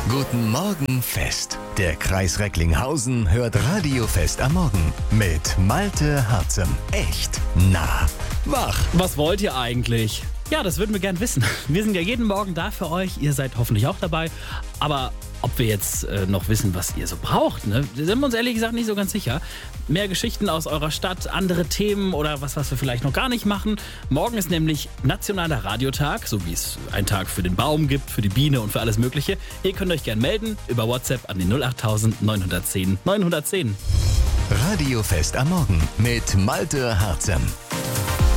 Guten Morgen Fest. Der Kreis Recklinghausen hört Radio Fest am Morgen mit Malte Harzem. Echt nah. Wach. Was wollt ihr eigentlich? Ja, das würden wir gern wissen. Wir sind ja jeden Morgen da für euch. Ihr seid hoffentlich auch dabei. Aber ob wir jetzt noch wissen, was ihr so braucht, ne? Da sind wir uns ehrlich gesagt nicht so ganz sicher. Mehr Geschichten aus eurer Stadt, andere Themen oder was wir vielleicht noch gar nicht machen. Morgen ist nämlich Nationaler Radiotag, so wie es einen Tag für den Baum gibt, für die Biene und für alles Mögliche. Ihr könnt euch gern melden über WhatsApp an die 08000 910 910. Radio Fest am Morgen mit Malte Harzem.